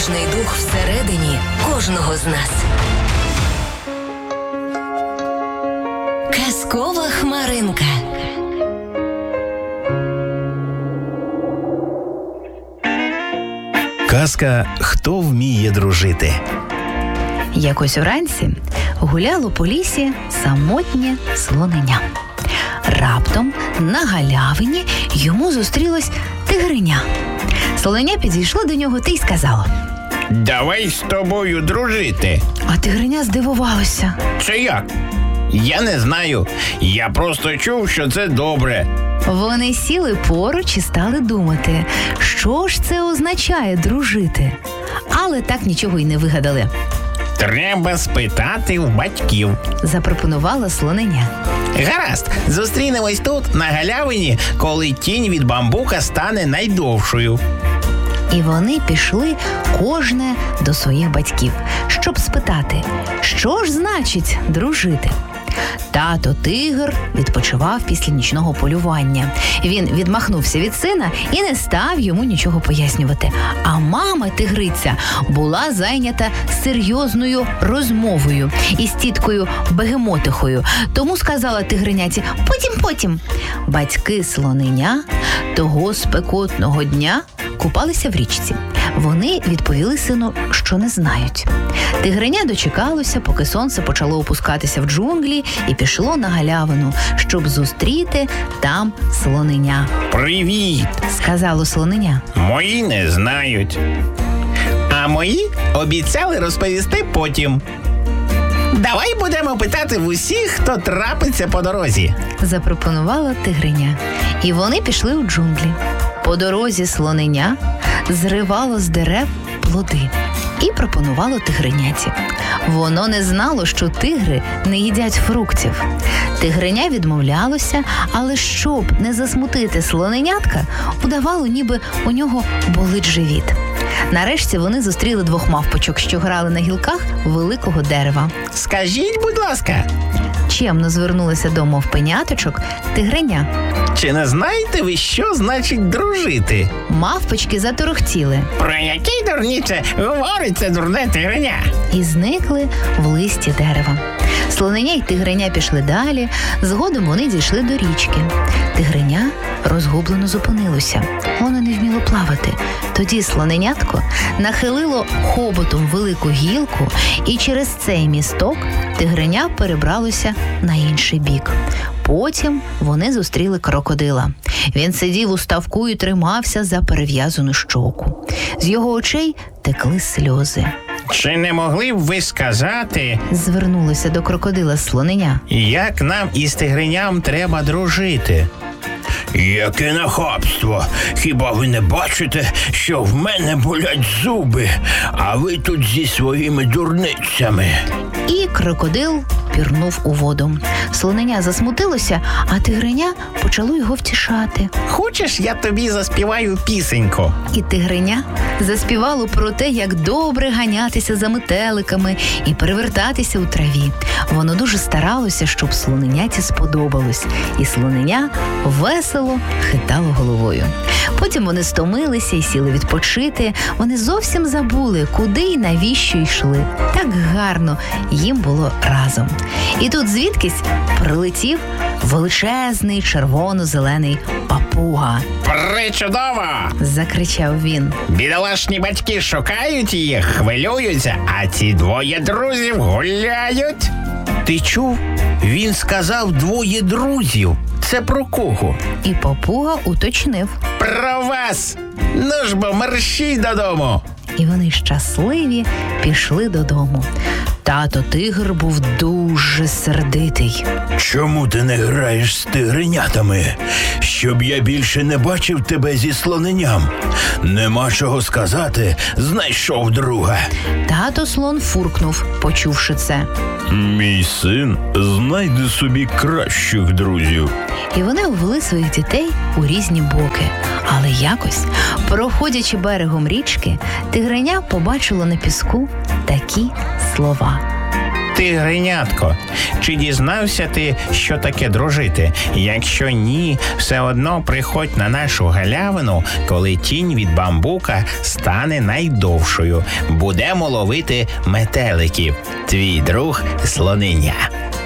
дружний дух всередині кожного з нас. Казкова хмаринка. Казка «Хто вміє дружити». Якось уранці гуляло по лісі самотнє слоненя. Раптом на галявині йому зустрілось тигриня. Слоненя підійшло до нього та й сказало: «Давай з тобою дружити». А тигриня здивувалося. Це як? Я не знаю. Я просто чув, що це добре. Вони сіли поруч і стали думати, що ж це означає дружити. Але так нічого й не вигадали. Треба спитати в батьків. Запропонувала слоненя. Гаразд, зустрінемось тут, на галявині, коли тінь від бамбука стане найдовшою. І вони пішли кожне до своїх батьків, щоб спитати, що ж значить дружити. Тато тигр відпочивав після нічного полювання. Він відмахнувся від сина і не став йому нічого пояснювати. А мама тигриця була зайнята серйозною розмовою із тіткою Бегемотихою. Тому сказала тигриняці: потім. Батьки слоненя того спекотного дня купалися в річці. Вони відповіли сину, що не знають. Тигриня дочекалося, поки сонце почало опускатися в джунглі, і пішло на галявину, щоб зустріти там слоненя. «Привіт!» – сказало слоненя. «Мої не знають. А мої обіцяли розповісти потім. Давай будемо питати в усіх, хто трапиться по дорозі», – запропонувала тигриня. І вони пішли у джунглі. По дорозі слоненя зривало з дерев плоди і пропонувало тигриняці. Воно не знало, що тигри не їдять фруктів. Тигриня відмовлялося, але щоб не засмутити слоненятка, удавало, ніби у нього болить живіт. Нарешті вони зустріли двох мавпочок, що грали на гілках великого дерева. «Скажіть, будь ласка», – чемно звернулася до мавпеняточок тигриня. «чи не знаєте ви, що значить дружити?» Мавпочки заторохтіли. «Про які дурниці говорить це дурне тигриня?» І зникли в листі дерева. Слоненя й тигриня пішли далі. Згодом вони дійшли до річки. Тигриня розгублено зупинилося. Воно не вміло плавати. Тоді слоненятко нахилило хоботом велику гілку, і через цей місток тигриня перебралося на інший бік. Потім вони зустріли крокодила. Він сидів у ставку і тримався за перев'язану щоку. З його очей текли сльози. «Чи не могли б ви сказати, — звернулося до крокодила слоненя, — як нам із тигриням треба дружити?» «Яке нахабство! Хіба ви не бачите, що в мене болять зуби, а ви тут зі своїми дурницями?» І крокодил пірнув у воду. Слоненя засмутилося, а тигриня почало його втішати. «Хочеш, я тобі заспіваю пісеньку?» І тигриня заспівало про те, як добре ганятися за метеликами і перевертатися у траві. Воно дуже старалося, щоб слоненяті сподобалось, і слоненя весело хитало головою. Потім вони стомилися і сіли відпочити. Вони зовсім забули, куди і навіщо йшли. Так гарно їм було разом. І тут звідкись прилетів величезний червоно-зелений папуга. «Причудово!» – закричав він. «Бідолашні батьки шукають їх, хвилюються, а ці двоє друзів гуляють». Ти чув? Він сказав двоє друзів. Це про кого? І папуга уточнив. «Про вас! Ну ж бо, мерщій додому!» І вони щасливі пішли додому. Тато тигр був дуже сердитий. Чому ти не граєш з тигренятами? Щоб я більше не бачив тебе зі слоненям. Нема чого сказати, знайшов друга. Тато слон фуркнув, почувши це. Мій син знайде собі кращих друзів. І вони увели своїх дітей у різні боки. Але якось, проходячи берегом річки, тигреня побачило на піску такі слова. Тигренятко, чи дізнався ти, що таке дружити? Якщо ні, все одно приходь на нашу галявину, коли тінь від бамбука стане найдовшою. Будемо ловити метеликів. Твій друг слонення.